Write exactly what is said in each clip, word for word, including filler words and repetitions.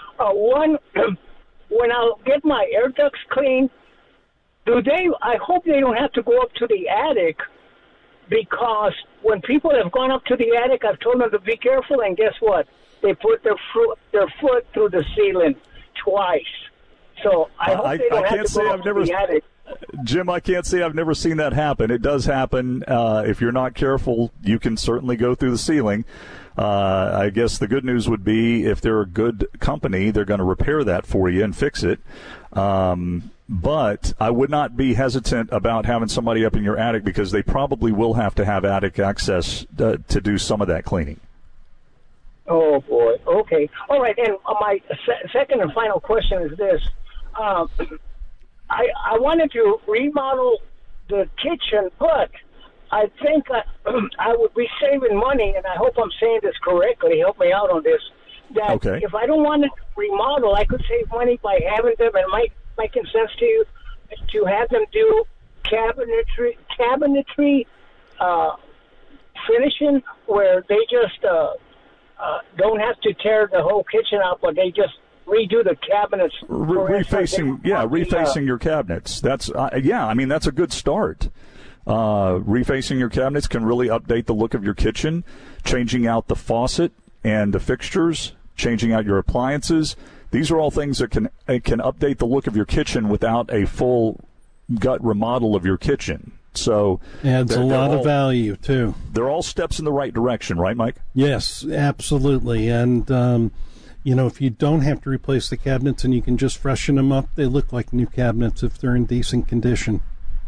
Uh, one, when I'll get my air ducts cleaned, do they? I hope they don't have to go up to the attic, because when people have gone up to the attic, I've told them to be careful, and guess what? They put their foot their foot through the ceiling twice. So I hope I, they don't I have can't to say go I've up never, to the attic. Jim, I can't say I've never seen that happen. It does happen. Uh, if you're not careful, you can certainly go through the ceiling. Uh, I guess the good news would be if they're a good company, they're going to repair that for you and fix it. Um, but I would not be hesitant about having somebody up in your attic, because they probably will have to have attic access uh, to do some of that cleaning. Oh, boy. Okay. All right. And my se- second and final question is this. Um, I, I wanted to remodel the kitchen, but I think I, I would be saving money, and I hope I'm saying this correctly. Help me out on this. That Okay. if I don't want to remodel, I could save money by having them, and might making sense to you, to have them do cabinetry, cabinetry uh, finishing, where they just uh, uh, don't have to tear the whole kitchen out, but they just redo the cabinets. Re- refacing, yeah, refacing your cabinets. That's uh, yeah. I mean, that's a good start. Uh, refacing your cabinets can really update the look of your kitchen, changing out the faucet and the fixtures, changing out your appliances. These are all things that can uh, can update the look of your kitchen without a full gut remodel of your kitchen. So adds a lot all, of value too. They're all steps in the right direction, right, Mike? Yes, absolutely. And um, you know, if you don't have to replace the cabinets and you can just freshen them up, they look like new cabinets if they're in decent condition.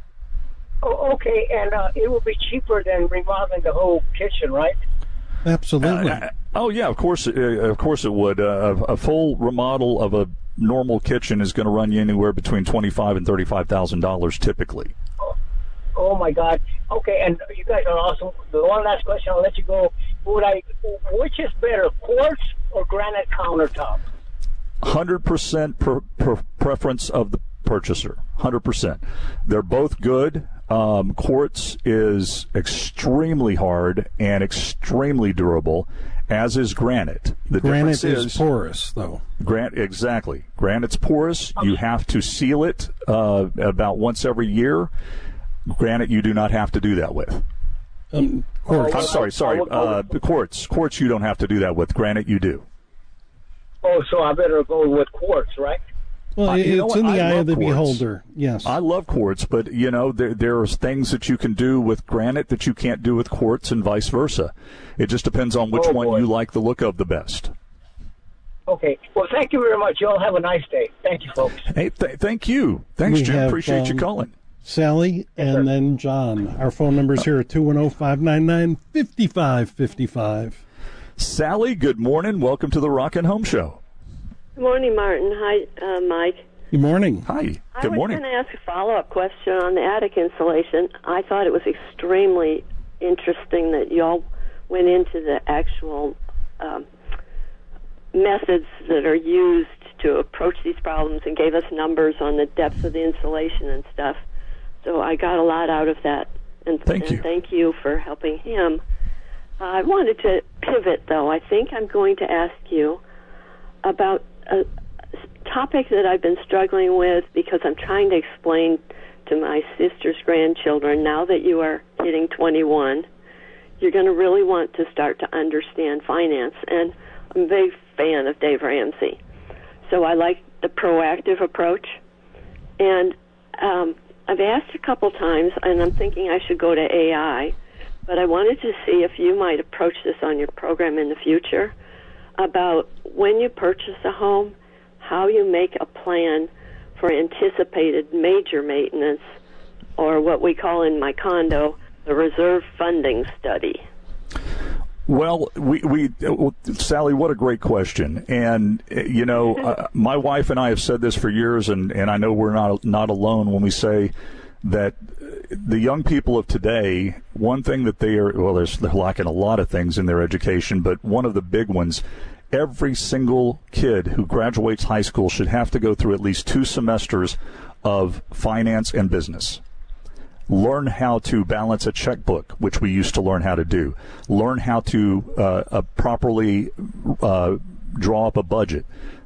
Oh, okay, and uh, it will be cheaper than remodeling the whole kitchen, right? Absolutely. Uh, oh yeah, of course, uh, of course it would. Uh, a, a full remodel of a normal kitchen is going to run you anywhere between twenty-five and thirty-five thousand dollars typically. Oh, oh my God. Okay, and you guys are awesome. The one last question, I'll let you go. Would I? Which is better, quartz or granite countertop? Hundred percent per, per preference of the purchaser. Hundred percent. They're both good. Um, quartz is extremely hard and extremely durable, as is granite. The granite difference is, is porous, though. Grant exactly. Granite's porous. You have to seal it uh, about once every year. Granite, you do not have to do that with. Um, quartz. I'm sorry, sorry. Uh, quartz. Quartz, you don't have to do that with. Granite, you do. Oh, so I better go with quartz, right? Well, Uh, it's you know in what? the I eye love of the quartz. beholder, yes. I love quartz, but, you know, there there's things that you can do with granite that you can't do with quartz and vice versa. It just depends on which Oh, one boy. you like the look of the best. Okay. Well, thank you very much. You all have a nice day. Thank you, folks. Hey, th- thank you. Thanks, We Jim. have, Appreciate you um, calling. Sally and sir. then John. Our phone number's here at two one zero, five nine nine, five five five five. Sally, good morning. Welcome to the Rockin' Home Show. Good morning, Martin. Hi, uh, Mike. Good morning. Hi. I Good was morning. going to ask a follow-up question on the attic insulation. I thought it was extremely interesting that y'all went into the actual um, methods that are used to approach these problems and gave us numbers on the depth of the insulation and stuff. So I got a lot out of that. And Thank and you. Thank you for helping him. Uh, I wanted to pivot, though. I think I'm going to ask you about a topic that I've been struggling with because I'm trying to explain to my sister's grandchildren, now that you are hitting twenty-one, you're going to really want to start to understand finance. And I'm a big fan of Dave Ramsey. So I like the proactive approach. And um, I've asked a couple times, and I'm thinking I should go to A I, but I wanted to see if you might approach this on your program in the future about when you purchase a home, how you make a plan for anticipated major maintenance, or what we call in my condo, the reserve funding study. Well, we, we Sally, what a great question. And, you know, uh, my wife and I have said this for years, and, and I know we're not not alone when we say that the young people of today, one thing that they are, well, there's, they're lacking a lot of things in their education, but one of the big ones, every single kid who graduates high school should have to go through at least two semesters of finance and business. Learn how to balance a checkbook, which we used to learn how to do. Learn how to uh, uh, properly uh, draw up a budget.